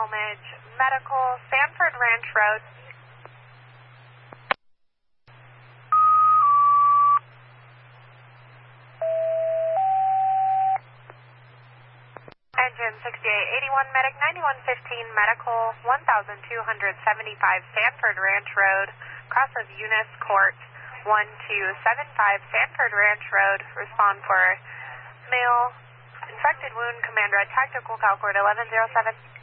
Talmadge Medical, Sanford Ranch Road. Engine 6881, Medic 9115, Medical, 1275 Sanford Ranch Road, cross of Eunice Court, 1275 Sanford Ranch Road. Respond for male infected wound, Command Red Tactical, Calcord 1107.